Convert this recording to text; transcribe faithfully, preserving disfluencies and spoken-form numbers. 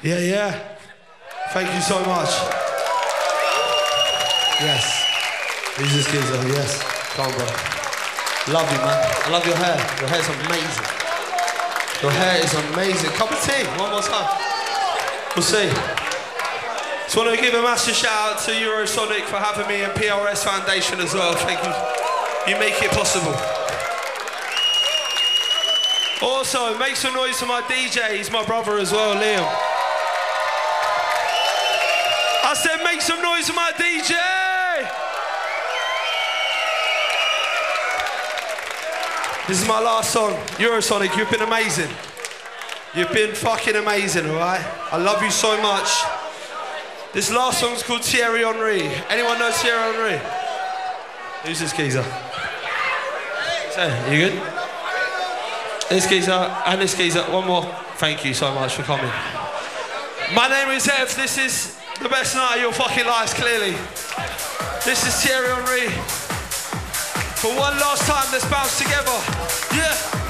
Yeah, yeah. Thank you so much. Yes. Who's this kid? Yes. Come on, bro. Love you, man. I love your hair. Your hair's amazing. Your hair is amazing. Cup of tea. One more time. We'll see. Just want to give a massive shout out to Eurosonic for having me and P R S Foundation as well. Thank you. You make it possible. Also, make some noise for my D J. He's my brother as well, Liam. I said make some noise for my D J. This is my last song. Eurosonic, you've been amazing. You've been fucking amazing, all right? I love you so much. This last song's called Thierry Henry. Anyone know Thierry Henry? Who's this geezer? So, you good? This geezer and this geezer. One more. Thank you so much for coming. My name is Ev. This is the best night of your fucking lives, clearly. This is Thierry Henry. For one last time, let's bounce together. Yeah.